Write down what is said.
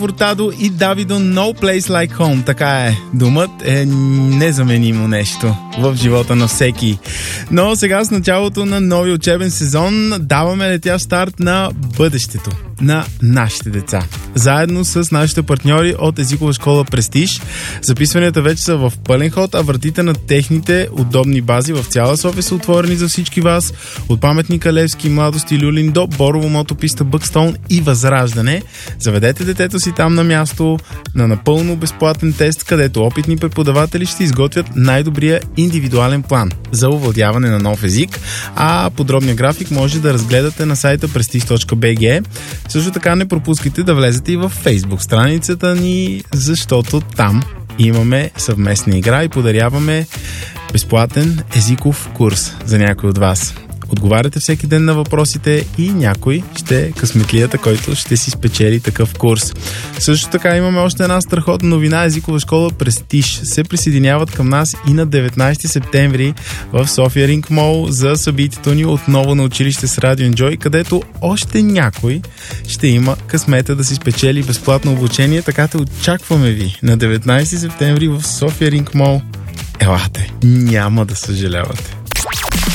Фуртадо и Давидо No Place Like Home. Така е. Думът е незаменимо нещо в живота на всеки. Но сега с началото на нови учебен сезон даваме летящ старт на бъдещето на нашите деца. Заедно с нашите партньори от езикова школа Престиж. Записванията вече са в пълен ход, а вратите на техните удобни бази в цяла София са отворени за всички вас. От паметника Левски, Младост и Люлин до Борово, мотописта Бъкстоун и Възраждане. Заведете детето си там на място на напълно безплатен тест, където опитни преподаватели ще изготвят най-добрия индивидуален план за овладяване на нов език, а подробния график може да разгледате на сайта prestige.bg. Също така не пропускайте да влезете и в Facebook страницата ни, защото там имаме съвместна игра и подаряваме безплатен езиков курс за някой от вас. Отговаряте всеки ден на въпросите и някой ще е късметлията, който ще си спечели такъв курс. Също така имаме още една страхотна новина. Езикова школа Престиж се присъединяват към нас и на 19 септември в София Ринг Мол за събитието ни отново на училище с Radio Enjoy, където още някой ще има късмета да си спечели безплатно обучение. Така те очакваме ви на 19 септември в София Ринг Мол. Елате, няма да съжалявате.